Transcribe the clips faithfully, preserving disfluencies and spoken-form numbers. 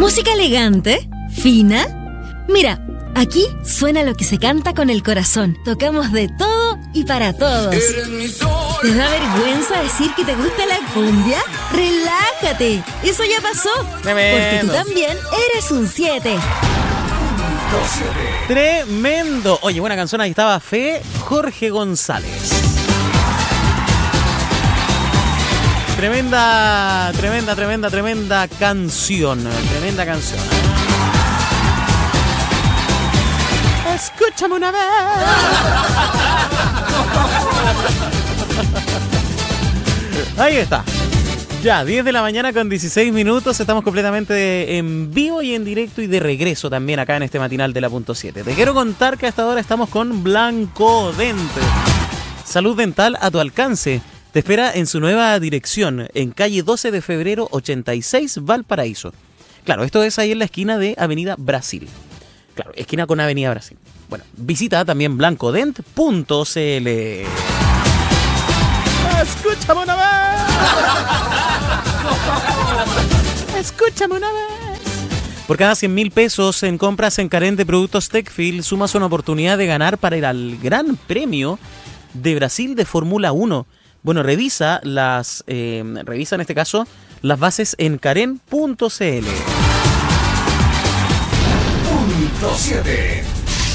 ¿Música elegante? ¿Fina? Mira, aquí suena lo que se canta con el corazón. Tocamos de todo y para todos. ¿Te da vergüenza decir que te gusta la cumbia? ¡Relájate! Eso ya pasó. Porque tú también eres un siete. Tremendo. Oye, buena canción. Ahí estaba Fe, Jorge González. Tremenda, tremenda, tremenda, tremenda canción. Tremenda canción. Escúchame una vez. Ahí está. Ya, diez de la mañana con dieciséis minutos. Estamos completamente en vivo y en directo y de regreso también acá en este matinal de la punto siete. Te quiero contar que hasta ahora estamos con Blanco Dente. Salud dental a tu alcance. Te espera en su nueva dirección, en calle doce de febrero ochenta y seis, Valparaíso. Claro, esto es ahí en la esquina de Avenida Brasil. Claro, esquina con Avenida Brasil. Bueno, visita también blancodent punto c l. ¡Escúchame una vez! ¡Escúchame una vez! Por cada cien mil pesos en compras en Carén de productos Techfield, sumas una oportunidad de ganar para ir al Gran Premio de Brasil de Fórmula uno. Bueno, revisa las, eh, revisa en este caso las bases en carén punto c l. Punto siete.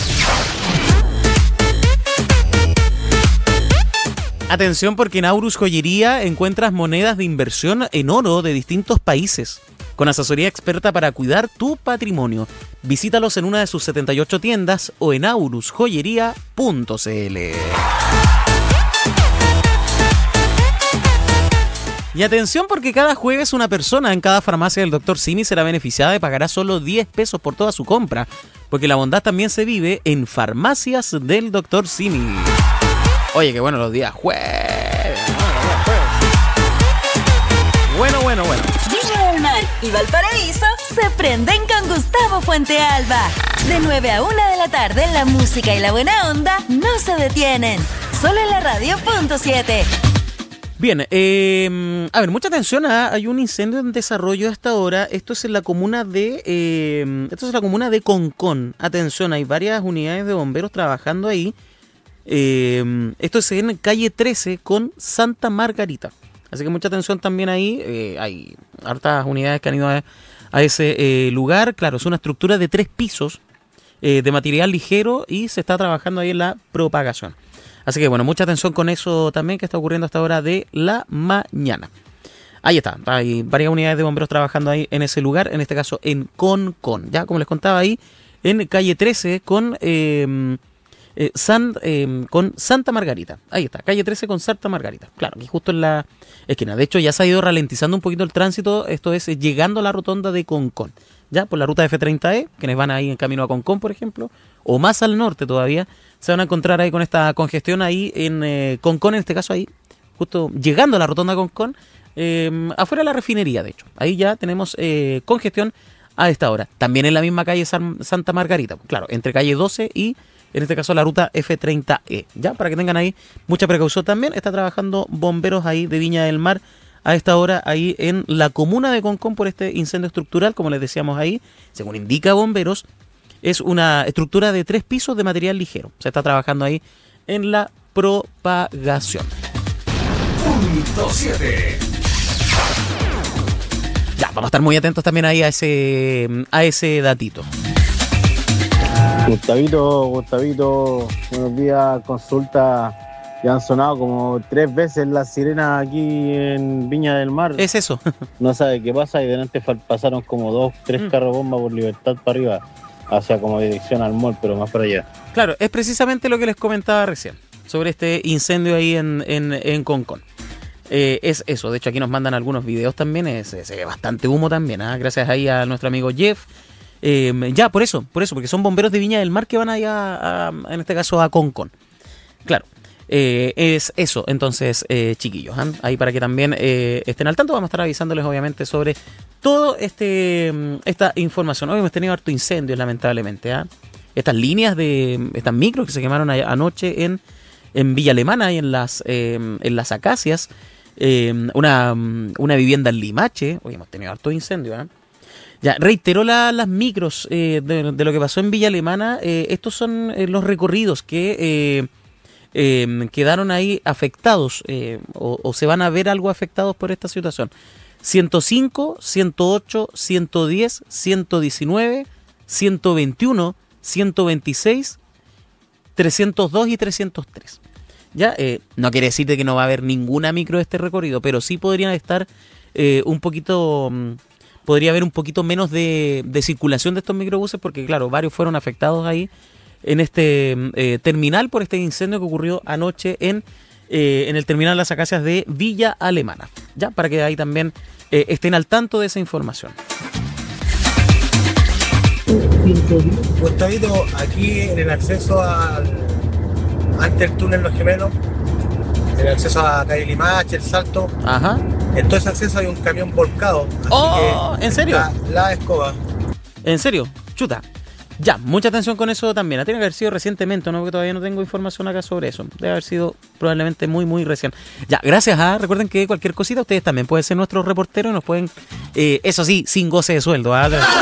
Atención, porque en Aurus Joyería encuentras monedas de inversión en oro de distintos países, con asesoría experta para cuidar tu patrimonio. Visítalos en una de sus setenta y ocho tiendas o en aurus joyería punto c l. Y atención, porque cada jueves una persona en cada farmacia del doctor Simi será beneficiada y pagará solo diez pesos por toda su compra, porque la bondad también se vive en farmacias del doctor Simi. Oye, qué bueno los días jueves. Bueno, bueno, bueno. Viña del Mar y Valparaíso se prenden con Gustavo Fuentealba. De nueve a una de la tarde, la música y la buena onda no se detienen. Solo en la radio punto siete. Bien, eh, a ver, mucha atención, ¿eh? Hay un incendio en desarrollo hasta ahora. Esto es en la comuna de eh, esto es en la comuna de Concón. Atención, hay varias unidades de bomberos trabajando ahí. Eh, esto es en calle trece con Santa Margarita. Así que mucha atención también ahí. Eh, hay hartas unidades que han ido a, a ese eh, lugar. Claro, es una estructura de tres pisos eh, de material ligero y se está trabajando ahí en la propagación. Así que bueno, mucha atención con eso también que está ocurriendo hasta hora de la mañana. Ahí está, hay varias unidades de bomberos trabajando ahí en ese lugar, en este caso en Concón. Ya como les contaba ahí, en calle trece con, eh, eh, San, eh, con Santa Margarita. Ahí está, calle trece con Santa Margarita. Claro, aquí justo en la esquina. De hecho ya se ha ido ralentizando un poquito el tránsito, esto es llegando a la rotonda de Concón. Ya por la ruta F treinta E, quienes van ahí en camino a Concón, por ejemplo, o más al norte todavía, se van a encontrar ahí con esta congestión ahí en eh, Concón, en este caso ahí, justo llegando a la rotonda Concón, eh, afuera de la refinería, de hecho. Ahí ya tenemos eh, congestión a esta hora. También en la misma calle San, Santa Margarita, claro, entre calle doce y, en este caso, la ruta F treinta E. Ya, para que tengan ahí mucha precaución también. Está trabajando bomberos ahí de Viña del Mar a esta hora ahí en la comuna de Concón por este incendio estructural, como les decíamos ahí, según indica bomberos. Es una estructura de tres pisos de material ligero. Se está trabajando ahí en la propagación. Punto siete. Ya, vamos a estar muy atentos también ahí a ese, a ese datito. Gustavito, Gustavito, buenos días, consulta. Ya han sonado como tres veces las sirenas aquí en Viña del Mar. Es eso. No sabe qué pasa y delante pasaron como dos, tres mm. carros bomba por Libertad para arriba. Hacia como dirección al mall, pero más para allá. Claro, es precisamente lo que les comentaba recién, sobre este incendio ahí en, en, en Concón. Eh, es eso, de hecho aquí nos mandan algunos videos también, es, es, es bastante humo también, ¿eh? Gracias ahí a nuestro amigo Jeff. Eh, ya, por eso, por eso, porque son bomberos de Viña del Mar que van allá, a, a, en este caso a Concón. Claro, eh, es eso, entonces, eh, chiquillos, ¿eh? Ahí para que también eh, estén al tanto, vamos a estar avisándoles obviamente sobre todo este esta información. Hoy hemos tenido harto incendios, lamentablemente. ¿eh? Estas líneas de estas micros que se quemaron a, anoche en, en Villa Alemana y en las eh, en las Acacias, eh, una, una vivienda en Limache. Hoy hemos tenido harto incendios. ¿eh? Ya, reiteró la, las micros eh, de, de lo que pasó en Villa Alemana. Eh, estos son eh, los recorridos que eh, eh, quedaron ahí afectados eh, o, o se van a ver algo afectados por esta situación. ciento cinco, ciento ocho, ciento diez, ciento diecinueve, ciento veintiuno, ciento veintiséis, trescientos dos y trescientos tres. Ya, eh, no quiere decir de que no va a haber ninguna micro de este recorrido, pero sí podrían estar eh, un poquito... podría haber un poquito menos de, de circulación de estos microbuses porque, claro, varios fueron afectados ahí en este eh, terminal por este incendio que ocurrió anoche en, eh, en el terminal Las Acacias de Villa Alemana. Ya, para que ahí también eh, estén al tanto de esa información. Gustavito, aquí en el acceso al ante el túnel Los Gemelos, el acceso a calle Limache, el Salto. Ajá. En todo ese acceso hay un camión volcado. Así oh, que ¿en serio? La, la escoba. ¿En serio? Chuta. Ya, mucha atención con eso también. Tiene que haber sido recientemente, ¿no? Porque todavía no tengo información acá sobre eso. Debe haber sido probablemente muy, muy recién. Ya, gracias. ¿ah? Recuerden que cualquier cosita, ustedes también pueden ser nuestros reporteros y nos pueden, eh, eso sí, sin goce de sueldo. ¿ah?